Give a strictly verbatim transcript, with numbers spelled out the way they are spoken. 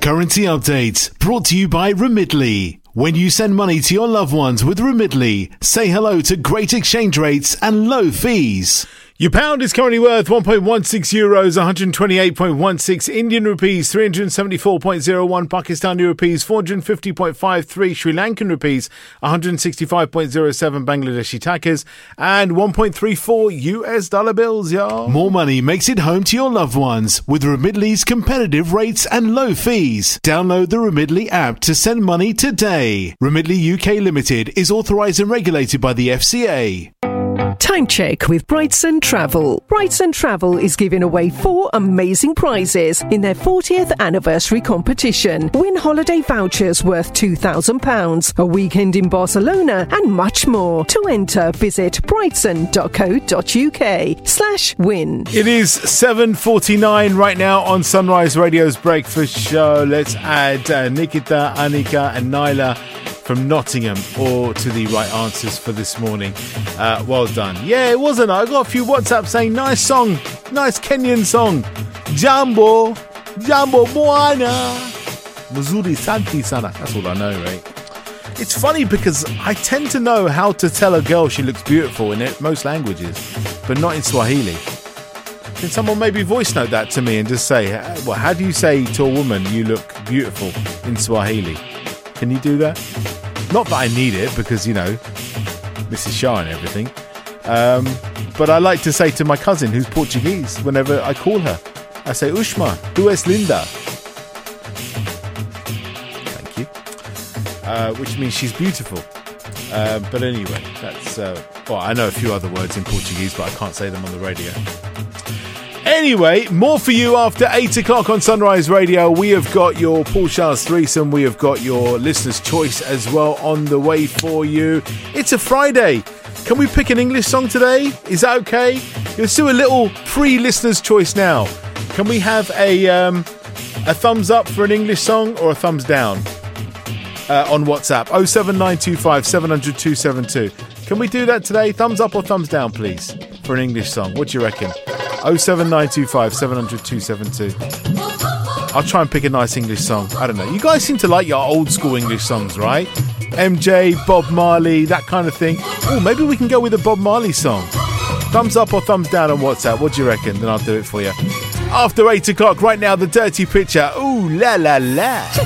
Currency update brought to you by Remitly. When you send money to your loved ones with Remitly, say hello to great exchange rates and low fees. Your pound is currently worth one point one six euros, one hundred twenty-eight point one six Indian rupees, three hundred seventy-four point zero one Pakistani rupees, four hundred fifty point five three Sri Lankan rupees, one hundred sixty-five point zero seven Bangladeshi takas, and one point three four U S dollar bills, y'all. More money makes it home to your loved ones with Remitly's competitive rates and low fees. Download the Remitly app to send money today. Remitly U K Limited is authorised and regulated by the F C A. Time check with Brightson Travel. Brightson Travel is giving away four amazing prizes in their fortieth anniversary competition. Win holiday vouchers worth two thousand pounds, a weekend in Barcelona, and much more. To enter, visit brightson.co.uk slash win. It is seven forty-nine right now on Sunrise Radio's Breakfast Show. Let's add uh, Nikita, Anika and Nyla from Nottingham all to the right answers for this morning. Uh, well done. Yeah, it wasn't. I got a few WhatsApp saying, nice song, nice Kenyan song. Jambo, Jambo Moana, Muzuri Santi Sana. That's all I know, right? It's funny because I tend to know how to tell a girl she looks beautiful in it, most languages, but not in Swahili. Can someone maybe voice note that to me and just say, well, how do you say to a woman you look beautiful in Swahili? Can you do that? Not that I need it because, you know, Missus Shah and everything. Um, but I like to say to my cousin who's Portuguese whenever I call her, I say, Ushma, tu es linda. Thank you. Uh, which means she's beautiful. Uh, but anyway, that's, uh, well, I know a few other words in Portuguese, but I can't say them on the radio. Anyway, more for you after eight o'clock on Sunrise Radio. We have got your Paul Charles threesome. We have got your listener's choice as well on the way for you. It's a Friday. Can we pick an English song today? Is that okay? Let's do a little pre-listener's choice now. Can we have a um, a thumbs up for an English song or a thumbs down uh, on WhatsApp? oh seven nine two five, seven hundred, two seven two. Can we do that today? Thumbs up or thumbs down, please, for an English song. What do you reckon? oh seven nine two five, seven hundred, two seven two. I'll try and pick a nice English song. I don't know. You guys seem to like your old school English songs, right? M J, Bob Marley, that kind of thing. Oh, maybe we can go with a Bob Marley song. Thumbs up or thumbs down on WhatsApp. What do you reckon? Then I'll do it for you. After eight o'clock, right now, the Dirty Picture. Ooh, la la la.